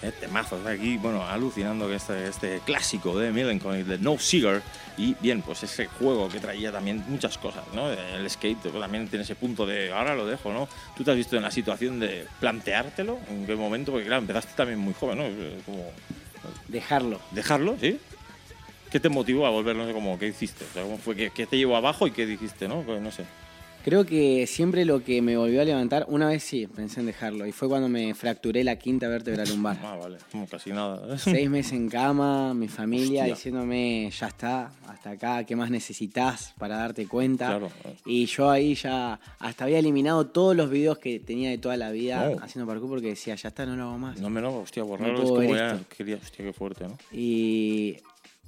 Temazos aquí, bueno, alucinando que este clásico de Millencolin, de No Cigar, y bien, pues ese juego que traía también muchas cosas, ¿no? El skate también tiene ese punto de ahora lo dejo, ¿no? ¿Tú te has visto en la situación de planteártelo? ¿En qué momento? Porque claro, empezaste también muy joven, ¿no? Como... ¿Dejarlo? ¿Sí? ¿Qué te motivó a volver? No sé cómo, ¿qué hiciste? O sea, ¿cómo fue? ¿Qué te llevó abajo y qué dijiste, no? Pues no sé. Creo que siempre lo que me volvió a levantar, una vez sí, pensé en dejarlo, y fue cuando me fracturé la quinta vértebra lumbar. Vale, como casi nada. 6 meses en cama, mi familia Hostia. diciéndome, ya está, hasta acá, ¿qué más necesitas para darte cuenta? Claro. Y yo ahí ya hasta había eliminado todos los videos que tenía de toda la vida haciendo parkour porque decía, ya está, no lo hago más. Hostia, borrarlo No es puedo como ver ya, esto. hostia, qué fuerte, ¿no? Y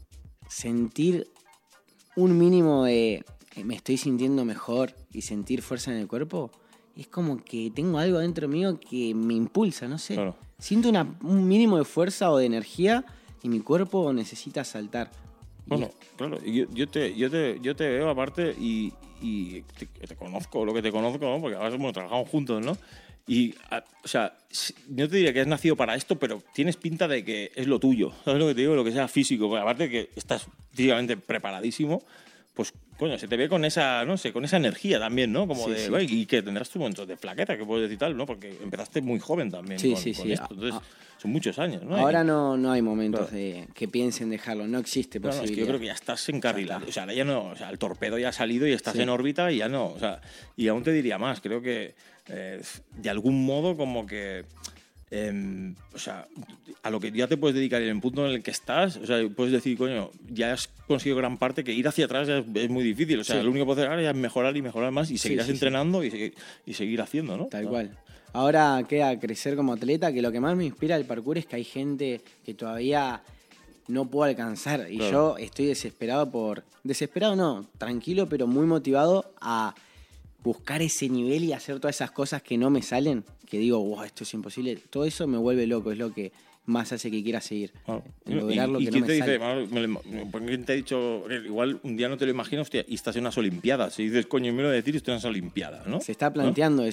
sentir un mínimo de me estoy sintiendo mejor y sentir fuerza en el cuerpo, es como que tengo algo dentro mío que me impulsa, no sé. Claro. Siento un mínimo de fuerza o de energía y mi cuerpo necesita saltar. Bueno, claro, yo te veo aparte y te conozco, lo que te conozco, ¿no? Porque ahora hemos trabajado juntos, ¿no? Y, o sea, no te diría que has nacido para esto, pero tienes pinta de que es lo tuyo, ¿sabes lo que te digo? Lo que sea físico, porque aparte de que estás físicamente preparadísimo, pues, coño, se te ve con esa, no sé, con esa energía también, ¿no? Como Sí. y que tendrás tus momentos de flaqueta, que puedes decir tal, ¿no? Porque empezaste muy joven también con esto. Entonces, son muchos años, ¿no? Ahora no hay momentos de que piensen dejarlo, no existe posibilidad. Es que yo creo que ya estás encarrilado. O sea, ahora ya no, o sea, el torpedo ya ha salido y estás en órbita y ya no. O sea, y aún te diría más, creo que de algún modo como que... o sea, a lo que ya te puedes dedicar en el punto en el que estás, o sea, puedes decir, coño, ya has conseguido gran parte, que ir hacia atrás ya es muy difícil, o sea, lo único que puedes hacer ahora es mejorar y mejorar más y seguirás entrenando y seguir haciendo, ¿no? Tal cual. Ahora queda crecer como atleta, que lo que más me inspira del parkour es que hay gente que todavía no puedo alcanzar y yo estoy desesperado no, tranquilo pero muy motivado a buscar ese nivel y hacer todas esas cosas que no me salen, que digo, wow, esto es imposible. Todo eso me vuelve loco, es lo que más hace que quiera seguir. Lograr lo que no me sale. ¿Quién te ha dicho? Igual un día no te lo imaginas, hostia, y estás en unas Olimpiadas. Y dices, coño, me lo de decir, estoy en unas Olimpiadas, ¿no? Se está planteando